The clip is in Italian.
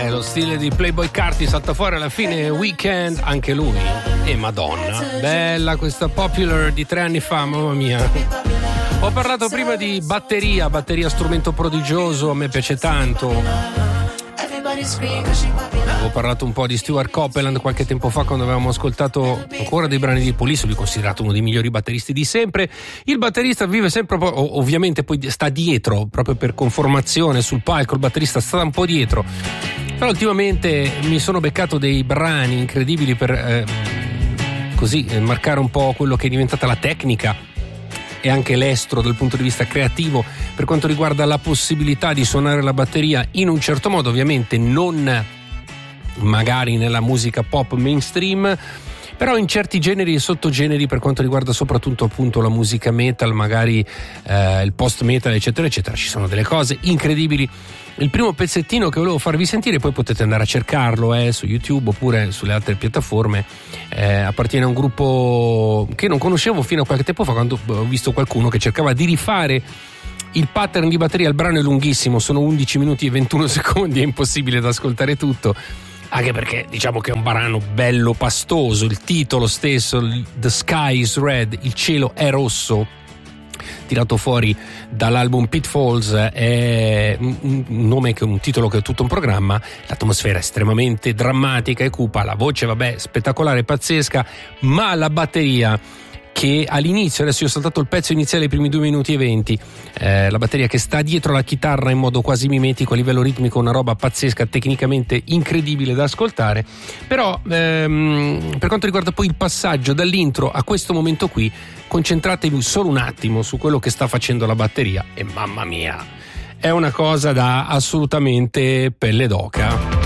È lo stile di Playboi Carti, salta fuori alla fine Weekend, anche lui. E Madonna, bella questa Popular di 3 anni fa, mamma mia. Ho parlato prima di batteria strumento prodigioso, a me piace tanto. Avevo parlato un po' di Stuart Copeland qualche tempo fa, quando avevamo ascoltato ancora dei brani di Police, lui considerato uno dei migliori batteristi di sempre. Il batterista vive sempre, ovviamente poi sta dietro, proprio per conformazione sul palco, il batterista sta un po' dietro. Però ultimamente mi sono beccato dei brani incredibili per marcare un po' quello che è diventata la tecnica e anche l'estro dal punto di vista creativo per quanto riguarda la possibilità di suonare la batteria in un certo modo, ovviamente non magari nella musica pop mainstream, però in certi generi e sottogeneri per quanto riguarda soprattutto appunto la musica metal, magari il post metal eccetera eccetera. Ci sono delle cose incredibili. Il primo pezzettino che volevo farvi sentire, poi potete andare a cercarlo su YouTube oppure sulle altre piattaforme, appartiene a un gruppo che non conoscevo fino a qualche tempo fa, quando ho visto qualcuno che cercava di rifare il pattern di batteria. Il brano è lunghissimo, sono 11 minuti e 21 secondi, è impossibile da ascoltare tutto, anche perché diciamo che è un brano bello pastoso. Il titolo stesso, The Sky is Red, il cielo è rosso, tirato fuori dall'album Pitfalls, è un nome che un titolo che è tutto un programma. L'atmosfera è estremamente drammatica e cupa, la voce vabbè spettacolare, pazzesca, ma la batteria che all'inizio, adesso io ho saltato il pezzo iniziale, i primi 2 minuti e 20, la batteria che sta dietro la chitarra in modo quasi mimetico a livello ritmico, una roba pazzesca, tecnicamente incredibile da ascoltare. Però per quanto riguarda poi il passaggio dall'intro a questo momento qui, concentratevi solo un attimo su quello che sta facendo la batteria e mamma mia, è una cosa da assolutamente pelle d'oca.